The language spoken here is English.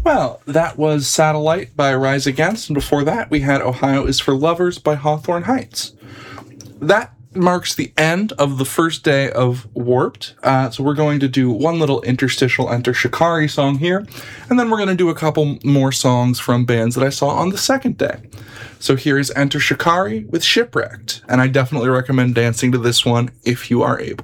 Well, that was Satellite by Rise Against, and before that we had Ohio is for Lovers by Hawthorne Heights. That marks the end of the first day of Warped, so we're going to do one little interstitial Enter Shikari song here, and then we're going to do a couple more songs from bands that I saw on the second day. So here is Enter Shikari with Shipwrecked, and I definitely recommend dancing to this one if you are able.